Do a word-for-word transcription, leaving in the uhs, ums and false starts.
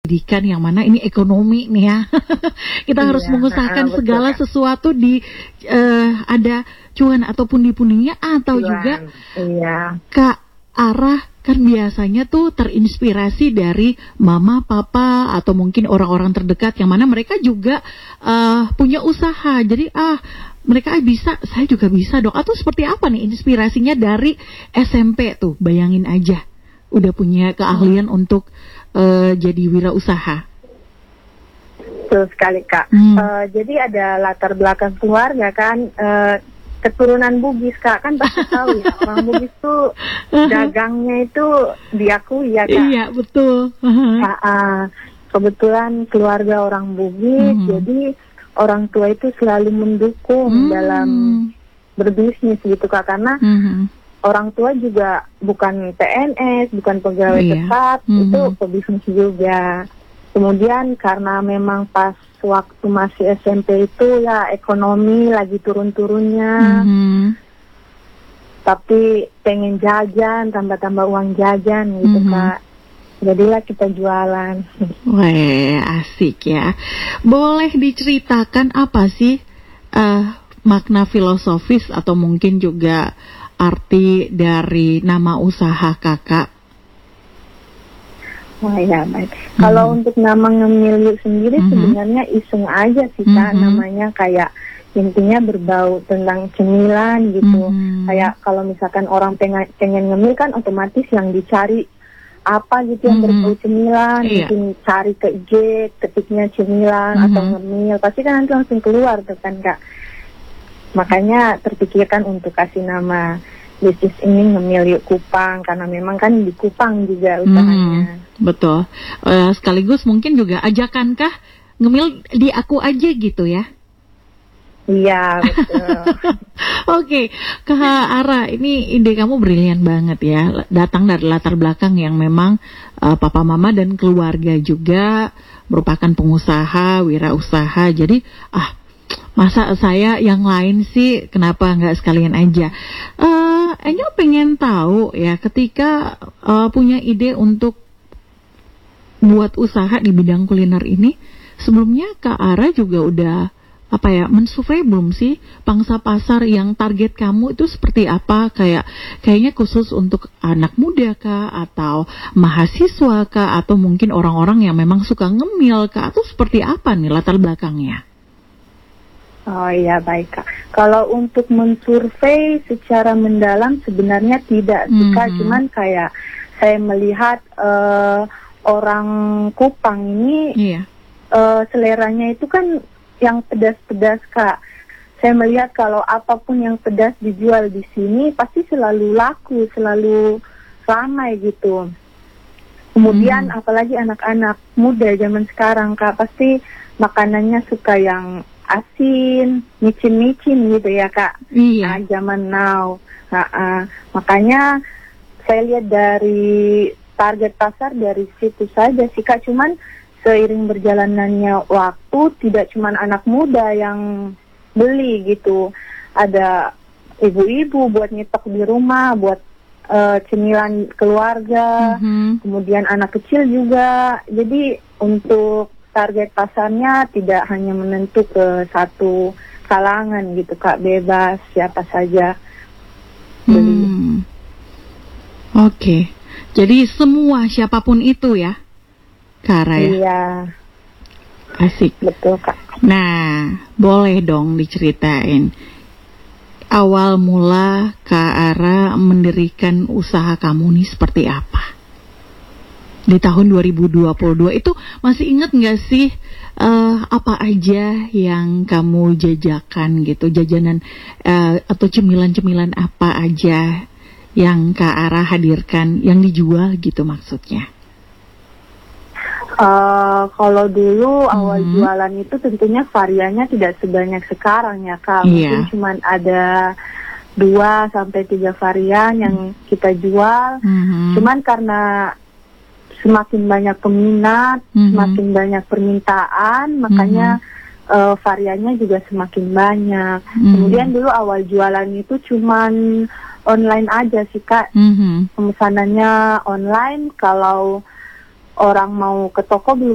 pendidikan yang mana ini ekonomi nih ya. Kita Iya, harus mengusahakan uh, betul, segala Kak. sesuatu di uh, ada cuan atau pundi-pundinya atau Cuan, juga iya. Kak Ara kan biasanya tuh terinspirasi dari mama, papa, atau mungkin orang-orang terdekat yang mana mereka juga uh, punya usaha. Jadi ah mereka bisa, saya juga bisa dong. Atau seperti apa nih inspirasinya dari S M P tuh? Bayangin aja, udah punya keahlian hmm. untuk uh, jadi wirausaha. Betul sekali, Kak. Hmm. Uh, jadi ada latar belakang keluarga kan. Uh, keturunan Bugis, Kak, kan pasti tahu ya, orang Bugis tuh dagangnya itu diakui ya, Kak. Iya, betul. uh, uh, kebetulan keluarga orang Bugis, mm-hmm. jadi orang tua itu selalu mendukung mm-hmm. dalam berbisnis gitu, Kak, karena mm-hmm. orang tua juga bukan P N S, bukan pegawai iya. tetap, mm-hmm. itu pebisnis juga. Kemudian karena memang pas waktu masih S M P itu ya ekonomi lagi turun-turunnya, mm-hmm. tapi pengen jajan, tambah-tambah uang jajan gitu, mm-hmm. Kak. Jadilah kita jualan. Wah, asik ya. Boleh diceritakan apa sih uh, makna filosofis atau mungkin juga arti dari nama usaha Kakak? Oh ya, baik. Hmm. Kalau untuk nama Ngemil sendiri hmm. sebenarnya iseng aja sih, Kak. Hmm. Namanya kayak intinya berbau tentang cemilan gitu. Hmm. Kayak kalau misalkan orang pengen, pengen ngemil kan otomatis yang dicari apa gitu yang hmm. berbau cemilan. Iya. Mungkin cari ke I G, ketiknya cemilan hmm. atau ngemil. Pasti kan nanti langsung keluar tuh kan, Kak. Makanya terpikirkan untuk kasih nama bisnis ini Ngemil Yuk Kupang, karena memang kan di Kupang juga usahanya. Hmm, betul. Uh, sekaligus mungkin juga ajakankah ngemil di aku aja gitu ya? Iya, betul. Oke, okay. Kak Ara, ini ide kamu brilian banget ya. Datang dari latar belakang yang memang uh, papa mama dan keluarga juga merupakan pengusaha, wirausaha. Jadi ah masa saya yang lain sih, kenapa nggak sekalian aja? Uh, Angel pengen tahu ya, ketika uh, punya ide untuk buat usaha di bidang kuliner ini, sebelumnya Kak Ara juga udah apa ya, mensurvei belum sih pangsa pasar yang target kamu itu seperti apa? Kayak kayaknya khusus untuk anak muda kah, atau mahasiswa kah, atau mungkin orang-orang yang memang suka ngemil kah, atau seperti apa nih latar belakangnya? Oh iya, baik, Kak. Kalau untuk mensurvei secara mendalam sebenarnya tidak sih, Kak. Mm-hmm. Cuman kayak saya melihat uh, orang Kupang ini yeah. uh, seleranya itu kan yang pedas-pedas, Kak. Saya melihat kalau apapun yang pedas dijual di sini pasti selalu laku, selalu ramai gitu. Kemudian mm-hmm. apalagi anak-anak muda zaman sekarang, Kak, pasti makanannya suka yang asin, micin-micin gitu ya, Kak. Iya. Nah, zaman now. Nah, uh, makanya saya lihat dari target pasar dari situ saja sih, Kak. Cuman seiring berjalanannya waktu, tidak cuman anak muda yang beli gitu. Ada ibu-ibu buat nyetok di rumah, buat uh, cemilan keluarga, mm-hmm. kemudian anak kecil juga. Jadi untuk target pasarnya tidak hanya menentu ke satu kalangan gitu, Kak, bebas siapa saja beli. Hmm. Oke, okay. Jadi semua siapapun itu ya, Kara ya? Iya. Asik. Betul, Kak. Nah, boleh dong diceritain awal mula Kak Ara mendirikan usaha kamu nih seperti apa? Di tahun dua ribu dua puluh dua itu masih ingat nggak sih uh, apa aja yang kamu jajakan gitu, jajanan uh, atau cemilan-cemilan apa aja yang Kak Ara hadirkan, yang dijual gitu maksudnya? Uh, kalau dulu hmm. awal jualan itu tentunya variannya tidak sebanyak sekarang ya, Kak. Mungkin yeah. cuma ada dua sampai tiga varian yang kita jual. Hmm. Cuman karena semakin banyak peminat, mm-hmm. semakin banyak permintaan, makanya mm-hmm. uh, variannya juga semakin banyak. Mm-hmm. Kemudian dulu awal jualan itu cuman online aja sih, Kak. Mm-hmm. Pemesanannya online, kalau orang mau ke toko belum